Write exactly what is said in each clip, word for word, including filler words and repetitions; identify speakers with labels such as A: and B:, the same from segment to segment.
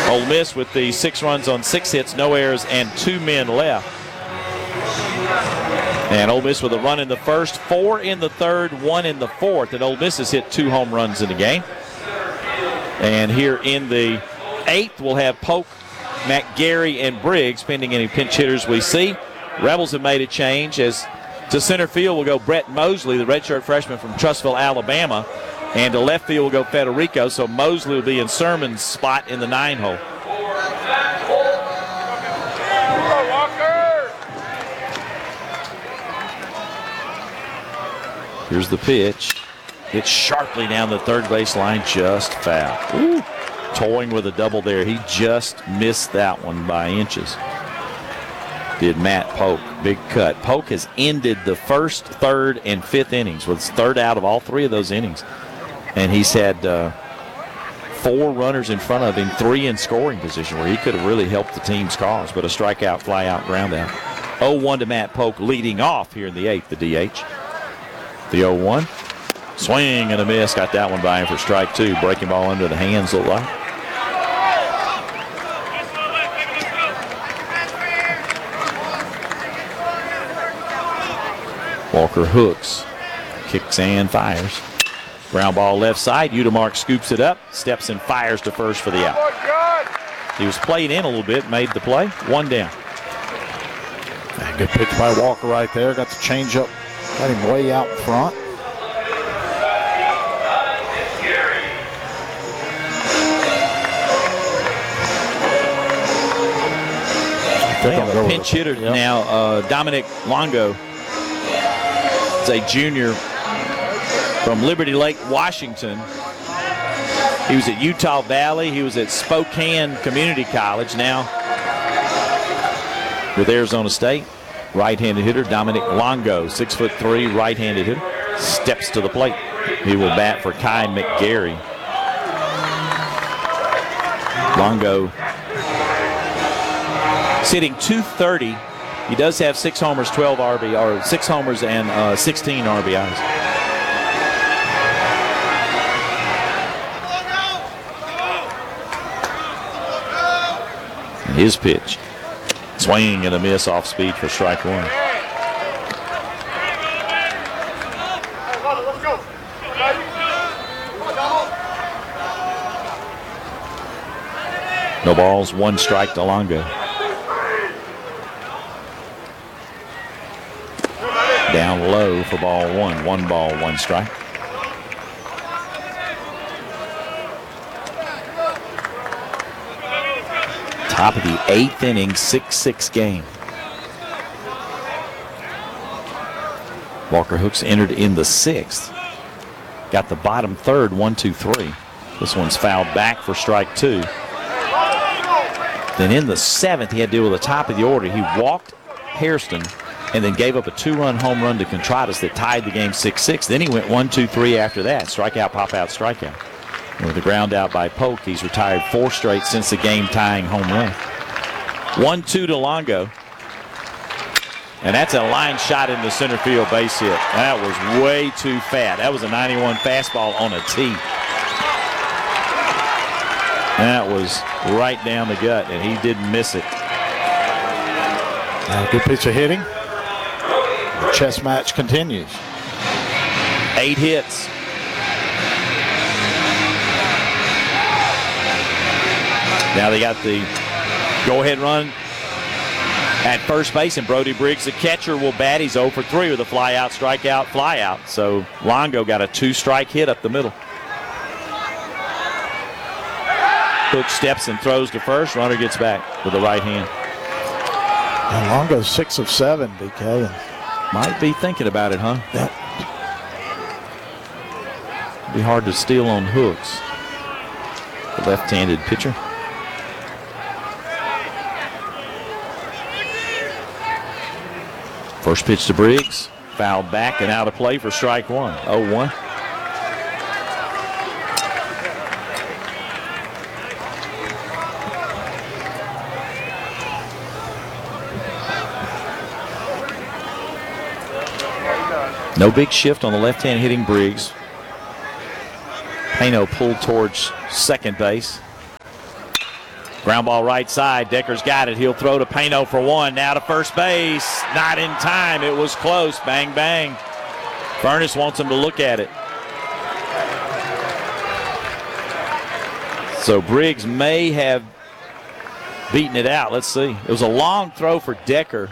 A: Ole Miss with the six runs on six hits, no errors, and two men left. And Ole Miss with a run in the first, four in the third, one in the fourth. And Ole Miss has hit two home runs in the game. And here in the eighth, we'll have Polk, McGarry, and Briggs, pending any pinch hitters we see. Rebels have made a change. As to center field will go Brett Mosley, the redshirt freshman from Trussville, Alabama. And to left field will go Federico. So Mosley will be in Sermon's spot in the nine hole. Here's the pitch. Hit sharply down the third base line, just foul. Ooh. Toying with a double there. He just missed that one by inches. Did Matt Polk. Big cut. Polk has ended the first, third, and fifth innings with his third out of all three of those innings. And he's had uh, four runners in front of him, three in scoring position where he could have really helped the team's cause. But a strikeout, fly out, ground out. oh one to Matt Polk leading off here in the eighth, the D H. The oh one. Swing and a miss. Got that one by him for strike two. Breaking ball under the hands, look like. Walker hooks, kicks and fires. Ground ball left side. Udemark scoops it up, steps and fires to first for the out. He was played in a little bit, made the play. One down.
B: Good pitch by Walker right there. Got the changeup. Got him way out in front.
A: They have a pinch hitter yep. now. Uh, Dominic Longo is a junior from Liberty Lake, Washington. He was at Utah Valley. He was at Spokane Community College. Now with Arizona State. Right-handed hitter Dominic Longo, six foot three, right-handed hitter, steps to the plate. He will bat for Kai McGarry. Longo sitting two thirty. He does have six homers, twelve R B, or six homers and uh, sixteen R B Is. And his pitch. Swing and a miss off speed for strike one. No balls, one strike to Longo. Down low for ball one. One ball, one strike. Top of the eighth inning, six six game. Walker Hooks entered in the sixth. Got the bottom third, one, two, three. This one's fouled back for strike two. Then in the seventh, he had to deal with the top of the order. He walked Hairston and then gave up a two-run home run to Contreras that tied the game six six. Then he went one, two, three after that. Strikeout, pop-out, strikeout. With the ground out by Polk, he's retired four straight since the game-tying home run. one two to Longo. And that's a line shot in the center field base hit. That was way too fat. That was a ninety-one fastball on a tee. That was right down the gut, and he didn't miss it.
B: Uh, good pitch of hitting. The chess match continues.
A: Eight hits. Now they got the go-ahead run at first base, and Brody Briggs, the catcher, will bat. He's oh for three with a fly-out, strikeout, fly-out. So Longo got a two-strike hit up the middle. Hook steps and throws to first. Runner gets back with the right hand.
B: And Longo's six of seven, B K. And
A: might be thinking about it, huh?
B: Yep.
A: Be hard to steal on hooks. The left-handed pitcher. First pitch to Briggs, fouled back and out of play for strike one. oh one. No big shift on the left-hand hitting Briggs. Pano pulled towards second base. Ground ball right side. Decker's got it. He'll throw to Pano for one. Now to first base. Not in time. It was close. Bang, bang. Furness wants him to look at it. So Briggs may have beaten it out. Let's see. It was a long throw for Decker.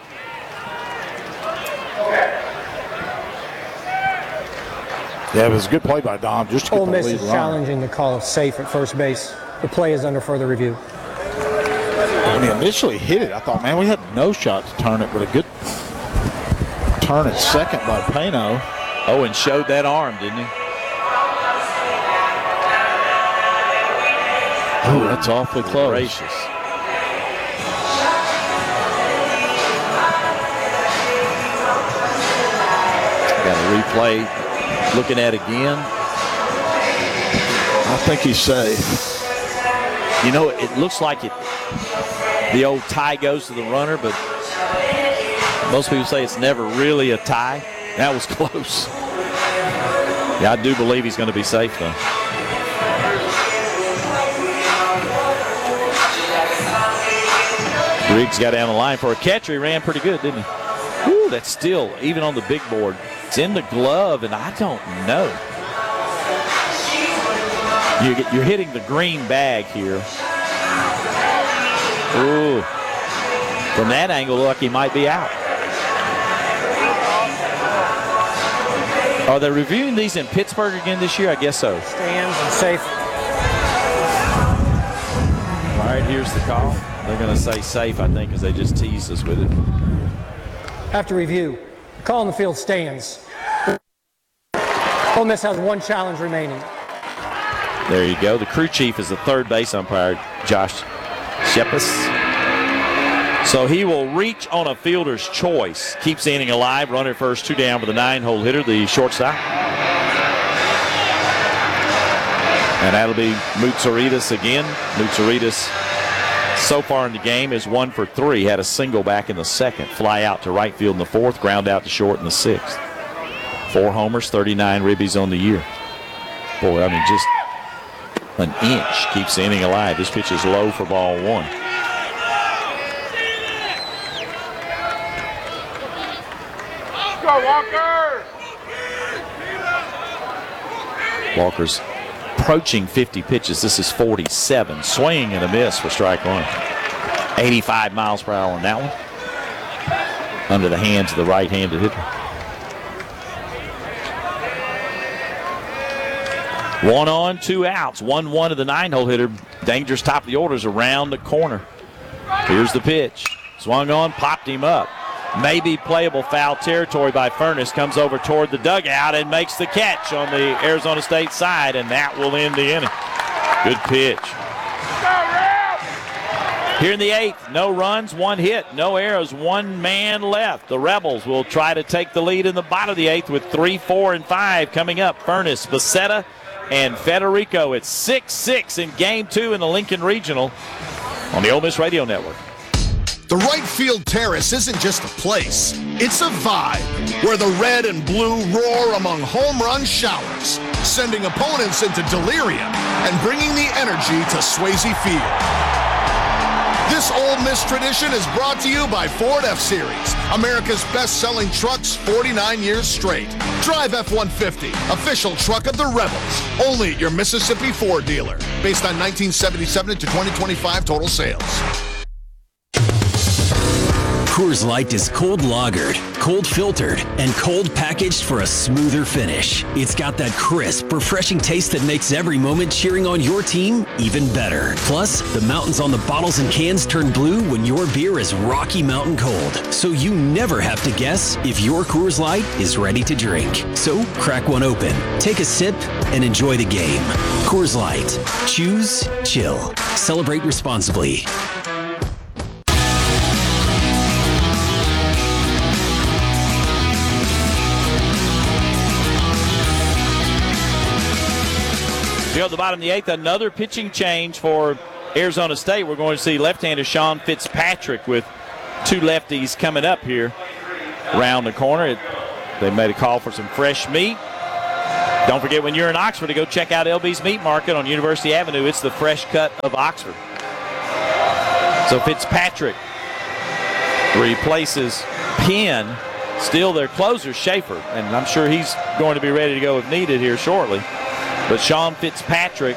B: Yeah, it was a good play by Dom. Just to get
C: Ole
B: the
C: Miss
B: lead
C: is
B: runner.
C: challenging the call of safe at first base. The play is under further review.
B: When he initially hit it, I thought, man, we had no shot to turn it, but a good turn at second by Pano.
A: Oh, and showed that arm, didn't he?
B: Oh, that's awfully close.
A: Gracious. Got a replay. Looking at again.
B: I think he's safe.
A: You know, it looks like it. The old tie goes to the runner, but most people say it's never really a tie. That was close. Yeah, I do believe he's going to be safe, though. Briggs got down the line for a catcher. He ran pretty good, didn't he? Ooh, that's still, even on the big board, it's in the glove, and I don't know. You get, you're hitting the green bag here. Ooh. From that angle, look like he might be out. Are they reviewing these in Pittsburgh again this year? I guess so.
C: Stands and safe.
A: All right, here's the call. They're going to say safe, I think, because they just teased us with it.
C: After review, the call on the field stands. Ole Miss has one challenge remaining.
A: There you go. The crew chief is the third base umpire, Josh Shepis. So he will reach on a fielder's choice. Keeps the inning alive. Runner first, two down with a nine-hole hitter, the shortstop. And that'll be Mutsaritas again. Mutsaritas, so far in the game, is one for three. Had a single back in the second. Fly out to right field in the fourth. Ground out to short in the sixth. Four homers, thirty-nine ribbies on the year. Boy, I mean, just an inch keeps the inning alive. This pitch is low for ball one.
D: Let's go, Walker!
A: Walker's approaching fifty pitches. This is forty-seven. Swing and a miss for strike one. eighty-five miles per hour on that one. Under the hands of the right-handed hitter. One on, two outs. one one to the nine-hole hitter. Dangerous top of the orders around the corner. Here's the pitch. Swung on, popped him up. Maybe playable foul territory by Furness. Comes over toward the dugout and makes the catch on the Arizona State side, and that will end the inning. Good pitch. Here in the eighth, no runs, one hit, no errors, one man left. The Rebels will try to take the lead in the bottom of the eighth with three, four, and five coming up. Furness, Becerra, and Federico. It's six six in game two in the Lincoln Regional on the Ole Miss Radio Network.
E: The right field terrace isn't just a place, it's a vibe where the red and blue roar among home run showers, sending opponents into delirium and bringing the energy to Swayze Field. This Ole Miss tradition is brought to you by Ford F-Series, America's best-selling trucks forty-nine years straight. Drive F one fifty, official truck of the Rebels, only at your Mississippi Ford dealer, based on nineteen seventy-seven to twenty twenty-five total sales.
F: Coors Light is cold lagered, cold filtered, and cold packaged for a smoother finish. It's got that crisp, refreshing taste that makes every moment cheering on your team even better. Plus, the mountains on the bottles and cans turn blue when your beer is Rocky Mountain cold, so you never have to guess if your Coors Light is ready to drink. So, crack one open, take a sip, and enjoy the game. Coors Light. Choose chill. Celebrate responsibly.
A: At the bottom of the eighth, another pitching change for Arizona State. We're going to see left-hander Sean Fitzpatrick with two lefties coming up here around the corner. It, they made a call for some fresh meat. Don't forget, when you're in Oxford, to go check out L B's Meat Market on University Avenue. It's the fresh cut of Oxford. So Fitzpatrick replaces Penn. Still their closer, Schaefer, and I'm sure he's going to be ready to go if needed here shortly. But Sean Fitzpatrick,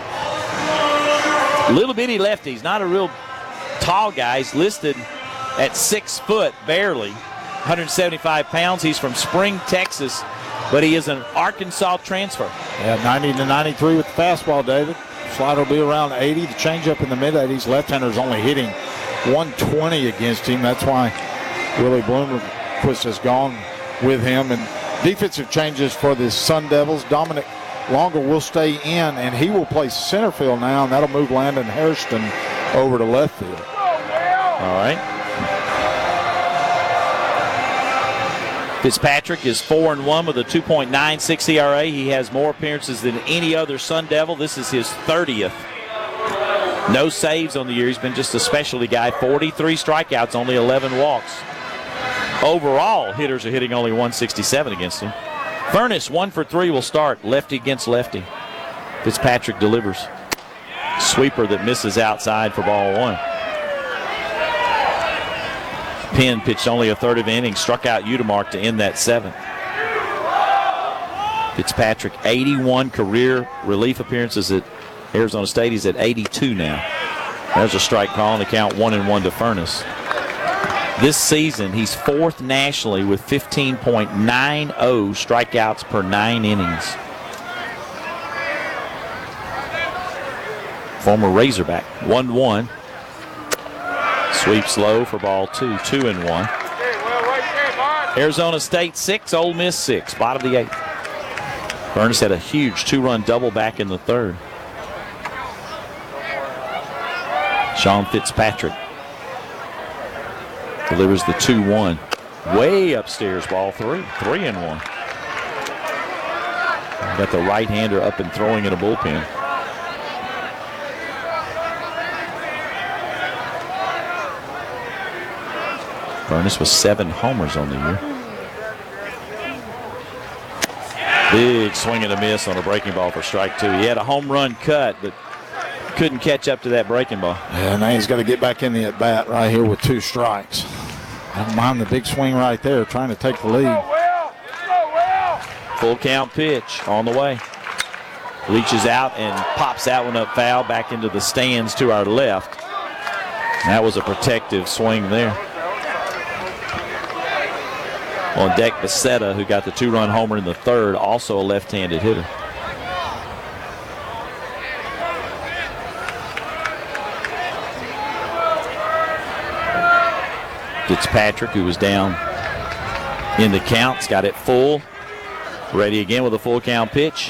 A: little bitty lefty. He's not a real tall guy. He's listed at six foot, barely, one hundred seventy-five pounds. He's from Spring, Texas, but he is an Arkansas transfer.
B: Yeah, ninety to ninety-three with the fastball, David. Slider will be around eighty. The changeup in the mid eighties. Left-hander's only hitting one twenty against him. That's why Willie Bloomquist has gone with him. And defensive changes for the Sun Devils. Dominic Longer will stay in, and he will play center field now, and that'll move Landon Hairston over to left field.
A: All right. Fitzpatrick is four and one with a two point nine six E R A. He has more appearances than any other Sun Devil. This is his thirtieth. No saves on the year. He's been just a specialty guy. forty-three strikeouts, only eleven walks. Overall, hitters are hitting only one sixty-seven against him. Furnace, one for three, will start. Lefty against lefty. Fitzpatrick delivers. Sweeper that misses outside for ball one. Penn pitched only a third of an inning, struck out Udemark to end that seventh. Fitzpatrick, eighty-one career relief appearances at Arizona State. He's at eighty-two now. There's a strike call, and the count one and one to Furnace. This season, he's fourth nationally with fifteen point nine oh strikeouts per nine innings. Former Razorback, one one. Sweeps low for ball two, two and one. Arizona State six, Ole Miss six, bottom of the eighth. Furnace had a huge two-run double back in the third. Sean Fitzpatrick delivers the two one. Way upstairs, ball three. Three and one. Got the right-hander up and throwing in a bullpen. Furnace with seven homers on the year. Big swing and a miss on a breaking ball for strike two. He had a home run cut, but couldn't catch up to that breaking ball.
B: Yeah, now he's got to get back in the at-bat right here with two strikes. I don't mind the big swing right there, trying to take the lead.
A: Full count pitch on the way. Reaches out and pops that one up foul back into the stands to our left. That was a protective swing there. On deck, Becerra, who got the two-run homer in the third, also a left-handed hitter. Fitzpatrick, who was down in the counts, got it full. Ready again with a full count pitch.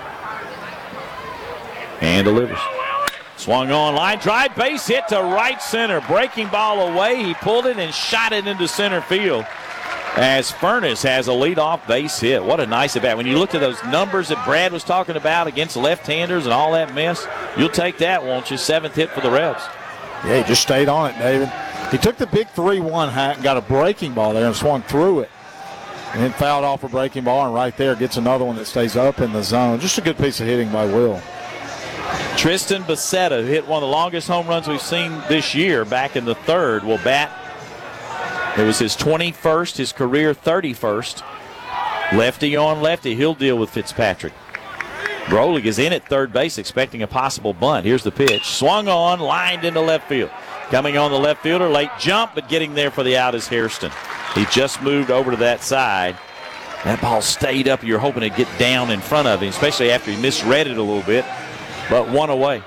A: And delivers. Swung on, line drive, base hit to right center. Breaking ball away. He pulled it and shot it into center field, as Furnace has a leadoff base hit. What a nice at-bat. When you look at those numbers that Brad was talking about against left-handers and all that mess, you'll take that, won't you? Seventh hit for the Rebs.
B: Yeah, he just stayed on it, David. He took the big three one hat and got a breaking ball there and swung through it. And then fouled off a breaking ball, and right there gets another one that stays up in the zone. Just a good piece of hitting by Will.
A: Tristan Becerra, who hit one of the longest home runs we've seen this year back in the third, will bat. It was his twenty-first, his career thirty-first. Lefty on lefty. He'll deal with Fitzpatrick. Brolig is in at third base expecting a possible bunt. Here's the pitch. Swung on, lined into left field. Coming on the left fielder, late jump, but getting there for the out is Hairston. He just moved over to that side. That ball stayed up. You're hoping to get down in front of him, especially after he misread it a little bit. But one away.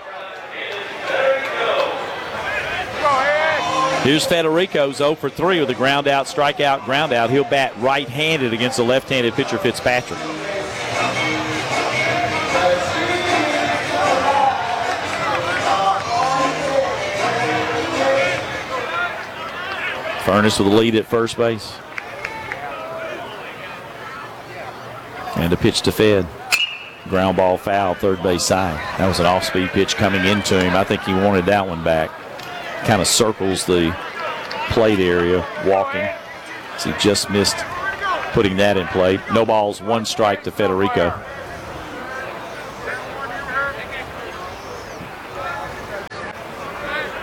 A: Here's Federico's oh for three with a ground out, strikeout, ground out. He'll bat right-handed against the left-handed pitcher Fitzpatrick. Furnace with the lead at first base. And a pitch to Fed. Ground ball foul, third base side. That was an off-speed pitch coming into him. I think he wanted that one back. Kind of circles the plate area, walking. So he just missed putting that in play. No balls, one strike to Federico.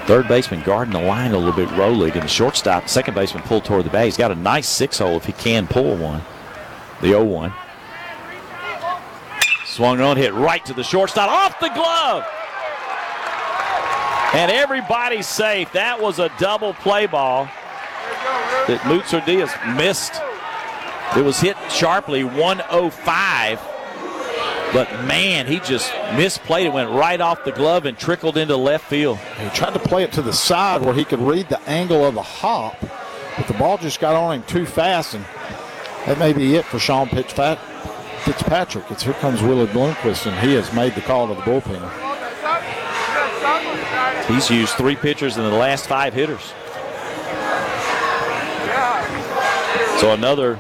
A: Third baseman guarding the line a little bit, Rolig, and the shortstop, second baseman pulled toward the bag. He's got a nice six-hole if he can pull one. The oh one. Swung on, hit right to the shortstop, off the glove. And everybody's safe. That was a double play ball that Mutzer Diaz missed. It was hit sharply, one oh five. But, man, he just misplayed it, went right off the glove and trickled into left field.
B: He tried to play it to the side where he could read the angle of the hop, but the ball just got on him too fast, and that may be it for Sean Fitzpatrick. It's here comes Willie Bloomquist, and he has made the call to the bullpen.
A: He's used three pitchers in the last five hitters. So another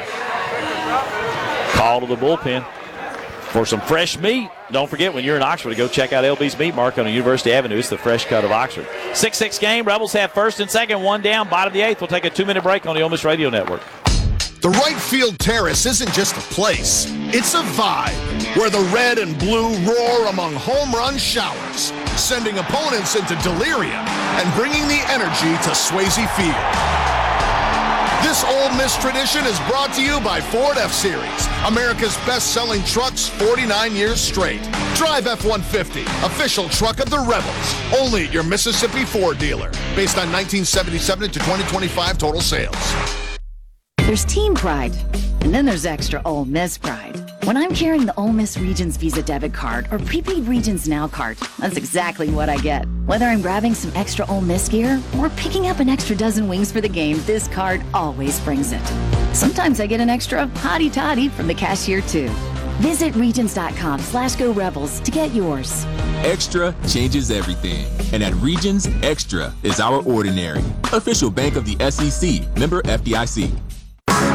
A: call to the bullpen. For some fresh meat, don't forget when you're in Oxford to go check out L B's Meat Market on University Avenue. It's the fresh cut of Oxford. six six game. Rebels have first and second, one down, bottom of the eighth. We'll take a two-minute break on the Ole Miss Radio Network.
E: The right field terrace isn't just a place, it's a vibe where the red and blue roar among home run showers, sending opponents into delirium and bringing the energy to Swayze Field. This Ole Miss tradition is brought to you by Ford F-Series, America's best-selling trucks forty-nine years straight. Drive F one fifty, official truck of the Rebels, only at your Mississippi Ford dealer, based on nineteen seventy-seven to twenty twenty-five total sales.
G: There's team pride, and then there's extra Ole Miss pride. When I'm carrying the Ole Miss Regions Visa debit card or prepaid Regions Now card, that's exactly what I get. Whether I'm grabbing some extra Ole Miss gear or picking up an extra dozen wings for the game, this card always brings it. Sometimes I get an extra hottie toddy from the cashier too. Visit Regions.com slash Go Rebels to get yours.
H: Extra changes everything. And at Regions, Extra is our ordinary. Official bank of the S E C, member F D I C.